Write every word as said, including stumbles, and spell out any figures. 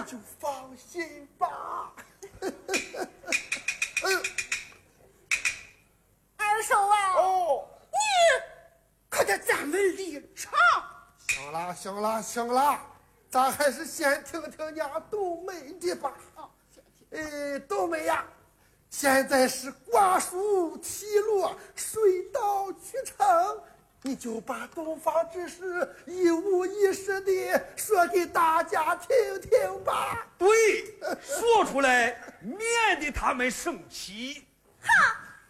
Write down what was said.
就放心吧。 二叔啊， 哦， 你可得站稳立场。 行了，行了，行了，咱还是先听听伢冬梅的吧。 哦，谢谢。 哎，冬梅呀，现在是瓜熟提落，水到渠成，你就把东方之事一五一十的说给大家听听吧。 对，说出来，免得他们生气。 哈。